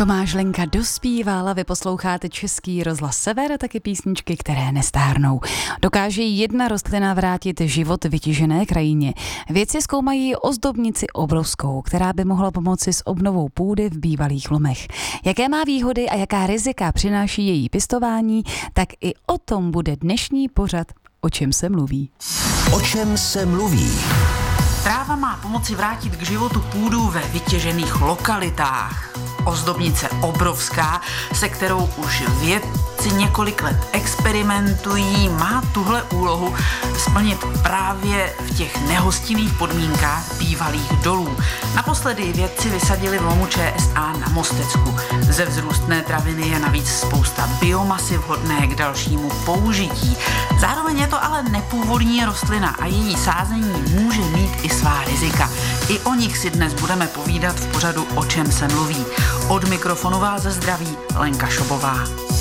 Tomáš Linka dospíval a vy posloucháte Český rozhlas Sever a taky písničky, které nestárnou. Dokáže jedna rostlina vrátit život vytěžené krajině. Vědci zkoumají ozdobnici obrovskou, která by mohla pomoci s obnovou půdy v bývalých lomech. Jaké má výhody a jaká rizika přináší její pěstování, tak i o tom bude dnešní pořad O čem se mluví. O čem se mluví? Tráva má pomoci vrátit k životu půdu ve vytěžených lokalitách. Ozdobnice obrovská, se kterou už vědci několik let experimentují, má tuhle úlohu splnit právě v těch nehostinných podmínkách bývalých dolů. Naposledy vědci vysadili v lomu ČSA na Mostecku. Ze vzrůstné traviny je navíc spousta biomasy vhodné k dalšímu použití. Zároveň je to ale nepůvodní rostlina a její sázení může mít i svá rizika. I o nich si dnes budeme povídat v pořadu O čem se mluví. Od mikrofonu vás zdraví Lenka Šobová.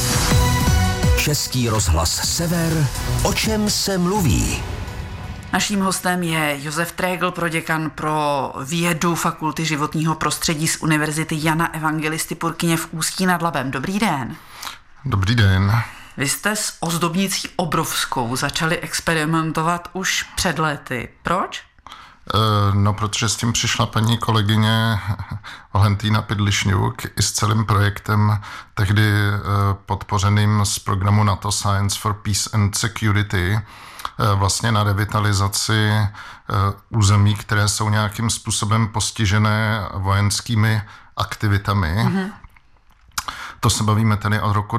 Český rozhlas Sever. O čem se mluví? Naším hostem je Josef Trégl, proděkan pro vědu Fakulty životního prostředí z Univerzity Jana Evangelisty Purkyně v Ústí nad Labem. Dobrý den. Dobrý den. Vy jste s ozdobnicí obrovskou začali experimentovat už před lety. Proč? No, protože s tím přišla paní kolegyně Valentína Pidlišňuk i s celým projektem, tehdy podpořeným z programu NATO Science for Peace and Security, vlastně na revitalizaci území, které jsou nějakým způsobem postižené vojenskými aktivitami. Mm-hmm. To se bavíme tedy od roku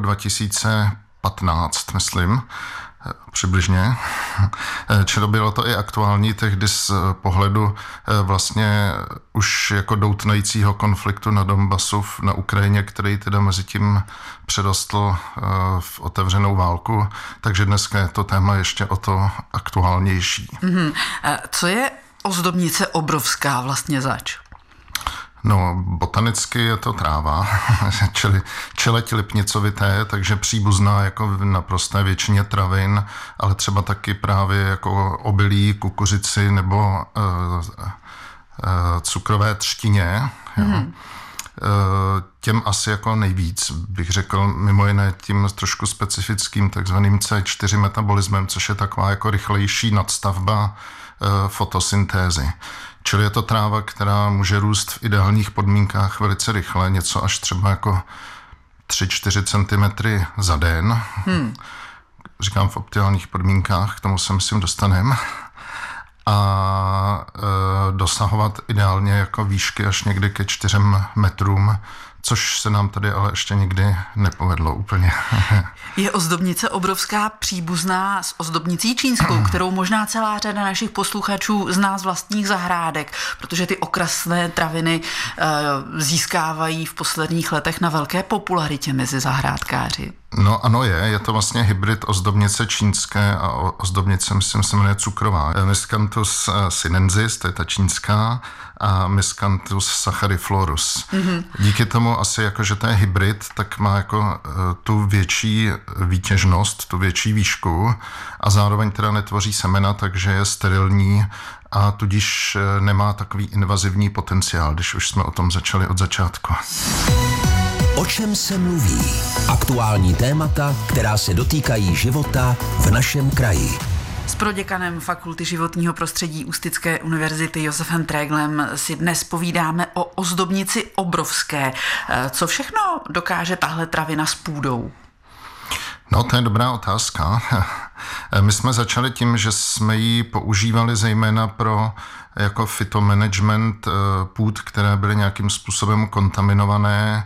2015, myslím, přibližně. Čili bylo to i aktuální tehdy z pohledu vlastně už jako doutnajícího konfliktu na Donbasu na Ukrajině, který teda mezi tím přerostl v otevřenou válku, takže dneska je to téma ještě o to aktuálnější. Mm-hmm. Co je ozdobnice obrovská vlastně zač? No, botanicky je to tráva, čili čeleť lipnicovité, takže příbuzná jako v naprosté většině travin, ale třeba taky právě jako obilí, kukuřici nebo cukrové třtině. Mm-hmm. Těm asi jako nejvíc, bych řekl, mimo jiné tím trošku specifickým takzvaným C4 metabolismem, což je taková jako rychlejší nadstavba fotosyntézy. Čili je to tráva, která může růst v ideálních podmínkách velice rychle, něco až třeba jako 3-4 cm za den. Říkám v optimálních podmínkách, k tomu se myslím dostaneme. A dosahovat ideálně jako výšky až někdy ke 4 metrům, což se nám tady ale ještě nikdy nepovedlo úplně. Je ozdobnice obrovská příbuzná s ozdobnicí čínskou, kterou možná celá řada našich posluchačů zná z vlastních zahrádek, protože ty okrasné traviny získávají v posledních letech na velké popularitě mezi zahrádkáři. No ano, je to vlastně hybrid ozdobnice čínské a ozdobnice, myslím, se jmenuje cukrová. Miscanthus sinensis, to je ta čínská, a Miscanthus sachariflorus. Mm-hmm. Díky tomu asi jako, že to je hybrid, tak má jako tu větší výtěžnost, tu větší výšku a zároveň teda netvoří semena, takže je sterilní a tudíž nemá takový invazivní potenciál, když už jsme o tom začali od začátku. O čem se mluví? Aktuální témata, která se dotýkají života v našem kraji. S proděkanem Fakulty životního prostředí Ústecké univerzity Josefem Tréglem si dnes povídáme o ozdobnici obrovské. Co všechno dokáže tahle travina s půdou? No, to je dobrá otázka. My jsme začali tím, že jsme ji používali zejména pro jako phytomanagement půd, které byly nějakým způsobem kontaminované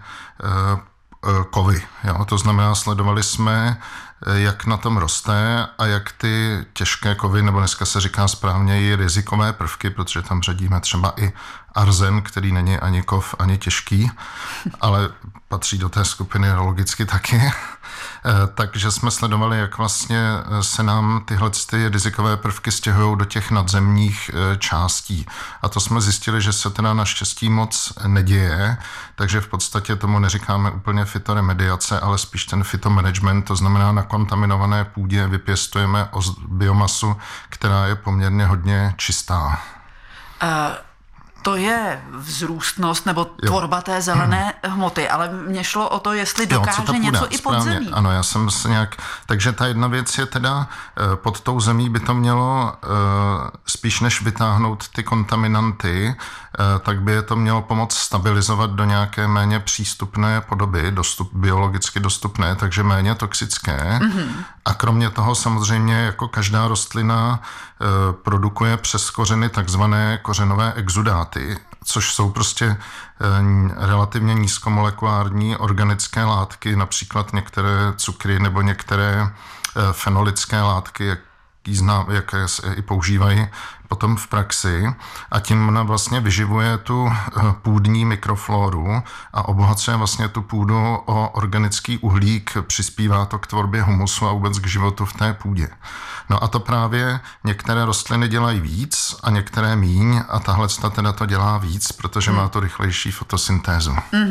kovy. Jo? To znamená, sledovali jsme, jak na tom roste a jak ty těžké kovy, nebo dneska se říká správně i rizikové prvky, protože tam řadíme třeba i arzen, který není ani kov, ani těžký, ale patří do té skupiny logicky taky. Takže jsme sledovali, jak vlastně se nám tyhle rizikové prvky stěhují do těch nadzemních částí. A to jsme zjistili, že se teda naštěstí moc neděje, takže v podstatě tomu neříkáme úplně fytoremediace, ale spíš ten fytomanagement, to znamená na kontaminované půdě vypěstujeme biomasu, která je poměrně hodně čistá. to je vzrůstnost nebo tvorba té zelené hmoty, ale mně šlo o to, jestli dokáže něco i pod zemí. Ano, já jsem se nějak... Takže ta jedna věc je teda, pod tou zemí by to mělo spíš než vytáhnout ty kontaminanty, tak by je to mělo pomoct stabilizovat do nějaké méně přístupné podoby, biologicky dostupné, takže méně toxické. A kromě toho samozřejmě jako každá rostlina produkuje přes kořeny takzvané kořenové exudáty, což jsou prostě relativně nízkomolekulární organické látky, například některé cukry nebo některé fenolické látky, jaké se i používají potom v praxi, a tím ona vlastně vyživuje tu půdní mikroflóru a obohacuje vlastně tu půdu o organický uhlík, přispívá to k tvorbě humusu a vůbec k životu v té půdě. No a to právě některé rostliny dělají víc a některé míň a tahle teda to dělá víc, protože má to rychlejší fotosyntézu.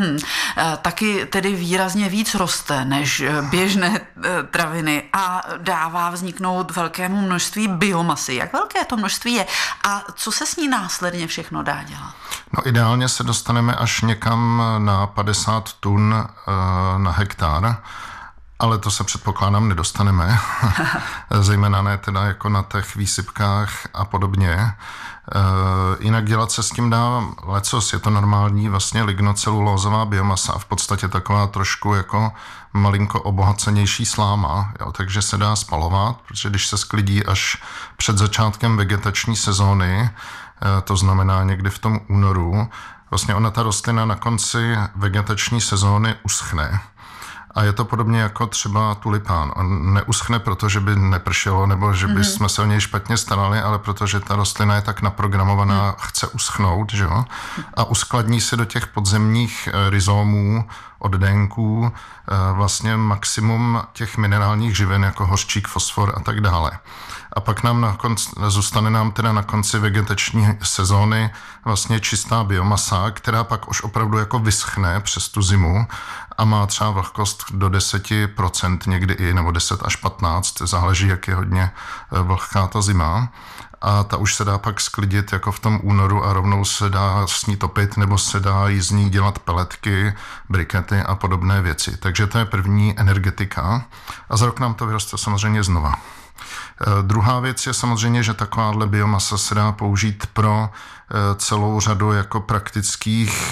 Taky tedy výrazně víc roste než běžné traviny a dává vzniknout velkému množství biomasy. Jak velké to množství je a co se s ní následně všechno dá dělat? No ideálně se dostaneme až někam na 50 tun na hektar, ale to se předpokládám nedostaneme, zejména ne teda jako na těch výsypkách a podobně. Jinak dělat se s tím dá lecos, je to normální vlastně lignocelulózová biomasa a v podstatě taková trošku jako malinko obohacenější sláma, jo, takže se dá spalovat, protože když se sklidí až před začátkem vegetační sezóny, to znamená někdy v tom únoru, vlastně ona ta rostlina na konci vegetační sezóny uschne. A je to podobně jako třeba tulipán. On neuschne, protože by nepršelo, nebo že by jsme se o něj špatně starali, ale protože ta rostlina je tak naprogramovaná, chce uschnout, že jo? A uskladní se do těch podzemních rizomů, oddenků, vlastně maximum těch minerálních živin, jako hořčík, fosfor a tak dále. A pak nám zůstane nám teda na konci vegetační sezóny vlastně čistá biomasa, která pak už opravdu jako vyschne přes tu zimu a má třeba vlhkost do 10% někdy i, nebo 10 až 15, záleží, jak je hodně vlhká ta zima. A ta už se dá pak sklidit jako v tom únoru a rovnou se dá s ní topit, nebo se dá jí z ní dělat peletky, brikety a podobné věci. Takže to je první energetika a za rok nám to vyroste samozřejmě znova. Druhá věc je samozřejmě, že takováhle biomasa se dá použít pro celou řadu jako praktických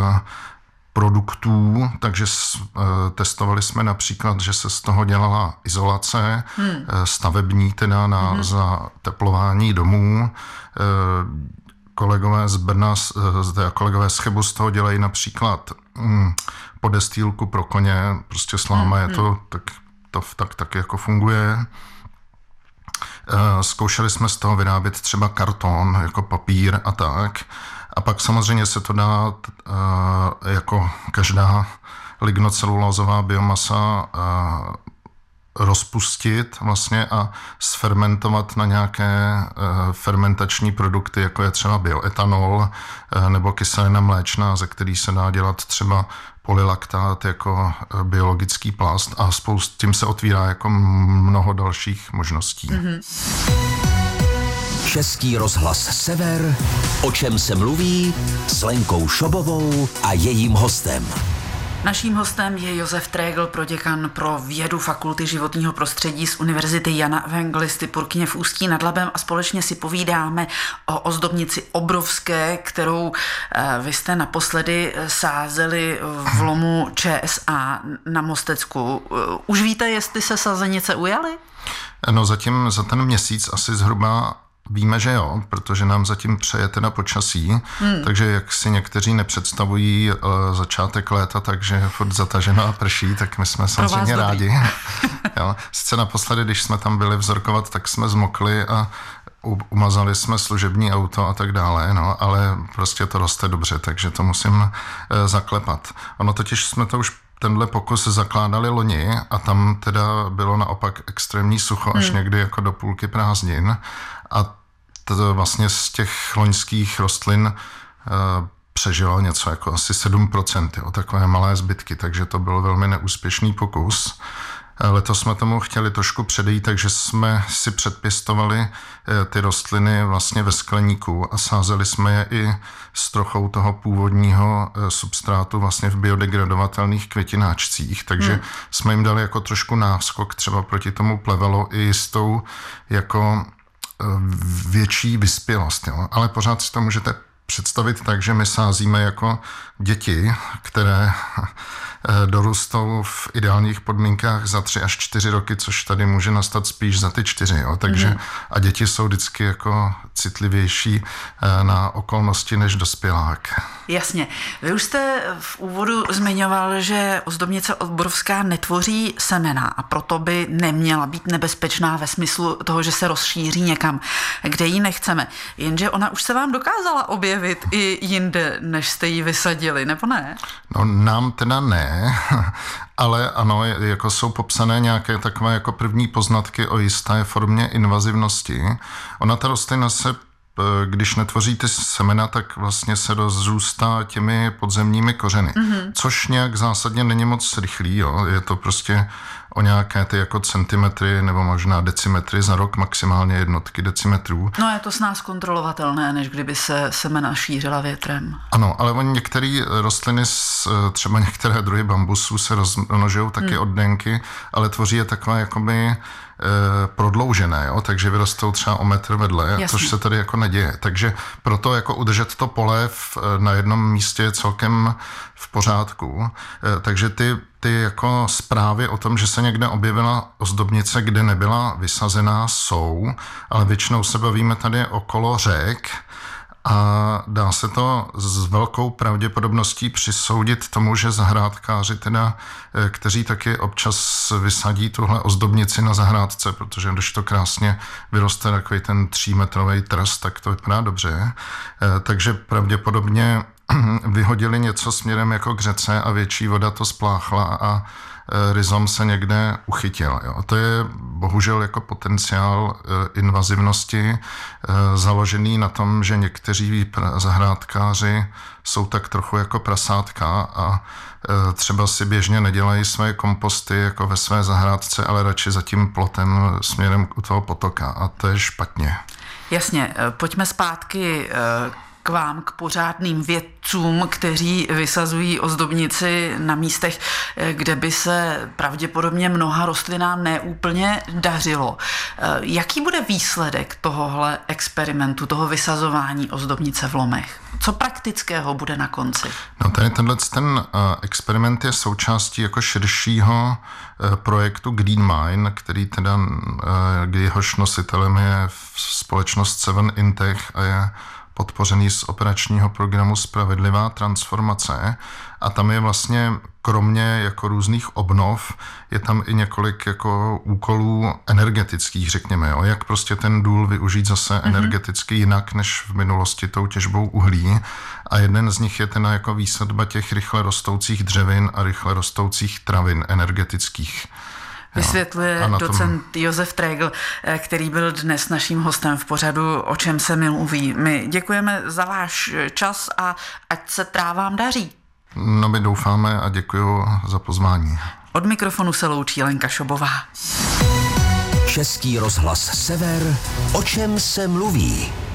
produktů, takže testovali jsme například, že se z toho dělala izolace, stavební teda na zateplování domů. Kolegové z Brna, kolegové z Chebu z toho dělají například podestýlku pro koně, prostě sláma je to, tak jako funguje. Zkoušeli jsme z toho vyrábět třeba karton, jako papír a tak. A pak samozřejmě se to dá jako každá lignocelulózová biomasa rozpustit vlastně a sfermentovat na nějaké fermentační produkty, jako je třeba bioetanol nebo kyselina mléčná, ze který se dá dělat třeba polylaktát jako biologický plast a tím se otvírá jako mnoho dalších možností. Český rozhlas Sever, o čem se mluví, s Lenkou Šobovou a jejím hostem. Naším hostem je Josef Trégl, proděkan pro vědu Fakulty životního prostředí z Univerzity Jana Evangelisty Purkyně v Ústí nad Labem a společně si povídáme o ozdobnici obrovské, kterou vy jste naposledy sázeli v lomu ČSA na Mostecku. Už víte, jestli se sazenice ujaly? No zatím za ten měsíc asi zhruba víme, že jo, protože nám zatím přeje teda počasí, takže jak si někteří nepředstavují začátek léta, takže je furt zataženo a prší, tak my jsme samozřejmě rádi. Jo. Sice naposledy, když jsme tam byli vzorkovat, tak jsme zmokli a umazali jsme služební auto a tak dále, no, ale prostě to roste dobře, takže to musím zaklepat. Ono totiž jsme to už tenhle pokus zakládali loni a tam teda bylo naopak extrémní sucho až někdy jako do půlky prázdnin a to vlastně z těch loňských rostlin přežilo něco jako asi 7%, jo, takové malé zbytky, takže to byl velmi neúspěšný pokus. Letos jsme tomu chtěli trošku předejít, takže jsme si předpěstovali ty rostliny vlastně ve skleníku a sázeli jsme je i s trochou toho původního substrátu vlastně v biodegradovatelných květináčcích, takže jsme jim dali jako trošku náskok třeba proti tomu plevelu i s tou jako větší vyspělost. Jo? Ale pořád si to můžete představit tak, že my sázíme jako děti, které dorůstou v ideálních podmínkách za 3 až 4 roky, což tady může nastat spíš za ty 4. Jo? Takže a děti jsou vždycky jako citlivější na okolnosti než dospělák. Jasně. Vy už jste v úvodu zmiňoval, že ozdobnice obrovská netvoří semena a proto by neměla být nebezpečná ve smyslu toho, že se rozšíří někam, kde ji nechceme. Jenže ona už se vám dokázala objevit i jinde, než jste ji vysadili, nebo ne? No nám teda ne, ale ano, jako jsou popsané nějaké takové jako první poznatky o jisté formě invazivnosti. Ona ta rostlina se, když netvoří ty semena, tak vlastně se rozrůstá těmi podzemními kořeny, což nějak zásadně není moc rychlý, jo. Je to prostě o nějaké ty jako centimetry nebo možná decimetry za rok, maximálně jednotky decimetrů. No je to s nás kontrolovatelné, než kdyby se semena šířila větrem. Ano, ale oni některé rostliny, třeba některé druhy bambusů se rozmnožují taky od denky, ale tvoří je takové jakoby prodloužené, jo? Takže vyrostou třeba o metr vedle, což se tady jako neděje. Takže proto jako udržet to pole na jednom místě je celkem v pořádku. Takže ty jako zprávy o tom, že se někde objevila ozdobnice, kde nebyla vysazená, jsou, ale většinou se bavíme tady okolo řek, a dá se to s velkou pravděpodobností přisoudit tomu, že zahrádkáři teda, kteří taky občas vysadí tuhle ozdobnici na zahrádce, protože když to krásně vyroste takový ten 3metrový trs, tak to vypadá dobře. Takže pravděpodobně vyhodili něco směrem jako k řece a větší voda to spláchla a rhizom se někde uchytil. Jo. To je bohužel jako potenciál invazivnosti založený na tom, že někteří zahrádkáři jsou tak trochu jako prasátka a třeba si běžně nedělají své komposty jako ve své zahrádce, ale radši za tím plotem směrem u toho potoka a to je špatně. Jasně, pojďme zpátky k vám, k pořádným vědcům, kteří vysazují ozdobnici na místech, kde by se pravděpodobně mnoha rostlinám neúplně dařilo. Jaký bude výsledek tohohle experimentu, toho vysazování ozdobnice v lomech? Co praktického bude na konci? No tady ten experiment je součástí jako širšího projektu Green Mine, který teda jehož nositelem je společnost Seven Intech a je podpořený z operačního programu Spravedlivá transformace a tam je vlastně kromě jako různých obnov, je tam i několik jako úkolů energetických, řekněme, jo? Jak prostě ten důl využít zase energeticky jinak než v minulosti tou těžbou uhlí a jeden z nich je ten jako výsadba těch rychle rostoucích dřevin a rychle rostoucích travin energetických. Vysvětluje docent Josef Tregl, který byl dnes naším hostem v pořadu O čem se mluví. My děkujeme za váš čas a ať se trávám daří. No my doufáme a děkuji za pozvání. Od mikrofonu se loučí Lenka Šobová. Český rozhlas Sever, o čem se mluví.